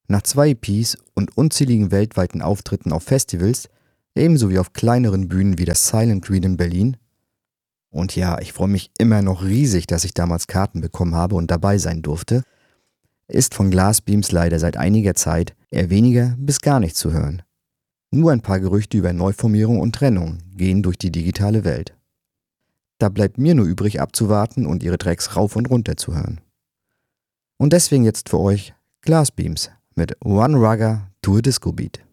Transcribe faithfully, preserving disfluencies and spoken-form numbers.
Nach zwei E Ps und unzähligen weltweiten Auftritten auf Festivals, ebenso wie auf kleineren Bühnen wie das Silent Green in Berlin. Und ja, ich freue mich immer noch riesig, dass ich damals Karten bekommen habe und dabei sein durfte, ist von Glassbeams leider seit einiger Zeit eher weniger bis gar nicht zu hören. Nur ein paar Gerüchte über Neuformierung und Trennung gehen durch die digitale Welt. Da bleibt mir nur übrig abzuwarten und ihre Tracks rauf und runter zu hören. Und deswegen jetzt für euch Glassbeams mit One Rugger to a Disco Beat.